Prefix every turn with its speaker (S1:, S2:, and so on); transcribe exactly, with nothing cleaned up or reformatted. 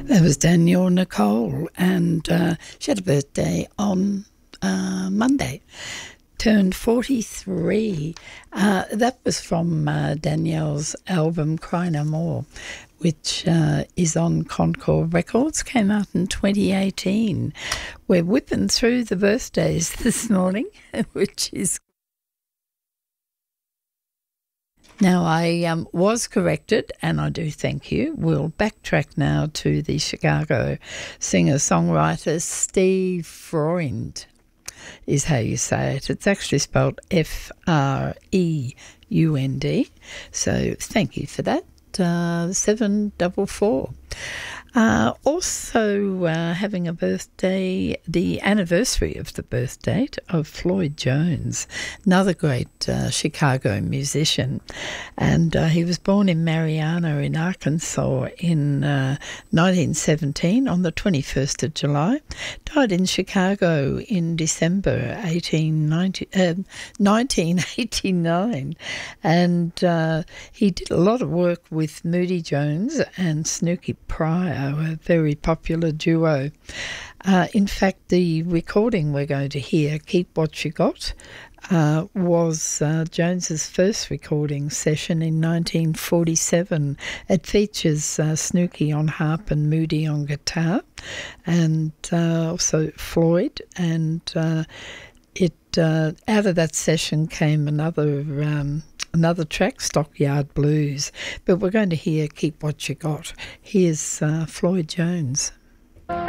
S1: That was Danielle Nicole, and uh, she had a birthday on uh, Monday. Turned forty-three. Uh, that was from uh, Danielle's album Cry No More, which uh, is on Concord Records, came out in twenty eighteen. We're whipping through the birthdays this morning, which is... Now, I um, was corrected, and I do thank you. We'll backtrack now to the Chicago singer-songwriter Steve Freund, is how you say it. It's actually spelled F R E U N D. So thank you for that. Uh, seven double four. Uh, also uh, having a birthday, the anniversary of the birth date of Floyd Jones, another great uh, Chicago musician. And uh, he was born in Marianna in Arkansas in uh, nineteen seventeen on the twenty-first of July. Died in Chicago in December eighteen ninety, uh, nineteen eighty-nine. And uh, he did a lot of work with Moody Jones and Snooky Pryor, a very popular duo. Uh, in fact, the recording we're going to hear, Keep What You Got, uh, was uh, Jones's first recording session in nineteen forty-seven. It features uh, Snooky on harp and Moody on guitar, and uh, also Floyd. And uh, it uh, out of that session came another um, Another track, Stockyard Blues. But we're going to hear Keep What You Got. Here's uh, Floyd Jones.